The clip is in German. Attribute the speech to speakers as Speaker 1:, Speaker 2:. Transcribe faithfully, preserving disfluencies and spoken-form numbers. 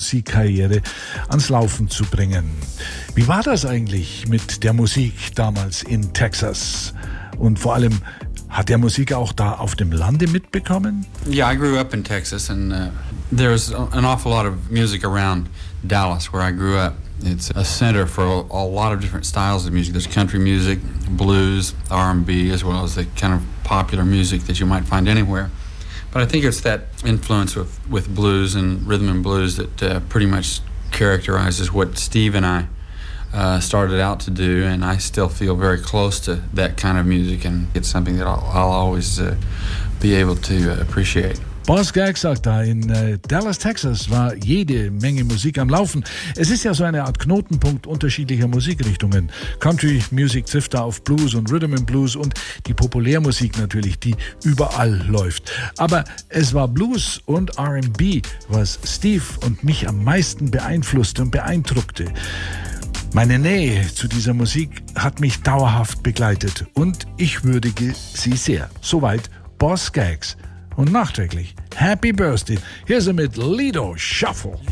Speaker 1: Musikkarriere ans Laufen zu bringen. Wie war das eigentlich mit der Musik damals in Texas? Und vor allem, hat der Musik auch da auf dem Lande mitbekommen?
Speaker 2: Yeah, I grew up in Texas, and uh, there's an awful lot of music around Dallas where I grew up. It's a center for a, a lot of different styles of music. There's country music, blues, R and B, as well as the kind of popular music that you might find anywhere. But I think it's that influence with, with blues and rhythm and blues that uh, pretty much characterizes what Steve and I uh, started out to do, and I still feel very close to that kind of music, and it's something that I'll, I'll always uh, be able to uh, appreciate.
Speaker 1: Boz Scaggs sagt da, in äh, Dallas, Texas war jede Menge Musik am Laufen. Es ist ja so eine Art Knotenpunkt unterschiedlicher Musikrichtungen. Country Music trifft da auf Blues und Rhythm and Blues und die Populärmusik natürlich, die überall läuft. Aber es war Blues und R and B, was Steve und mich am meisten beeinflusste und beeindruckte. Meine Nähe zu dieser Musik hat mich dauerhaft begleitet und ich würdige sie sehr. Soweit Boz Scaggs. Und nachträglich Happy Birthday. Hier sind wir mit Lido Shuffle.